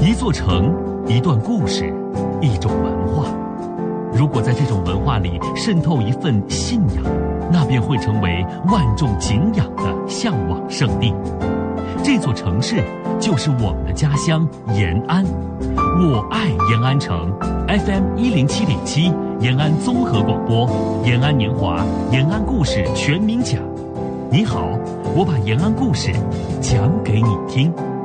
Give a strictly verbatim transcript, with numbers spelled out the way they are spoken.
一座城，一段故事，一种文化。如果在这种文化里渗透一份信仰，那便会成为万众敬仰的向往圣地。这座城市就是我们的家乡延安。我爱延安城 F M 一零七点七，延安综合广播，延安年华，延安故事全民讲。你好，我把延安故事讲给你听。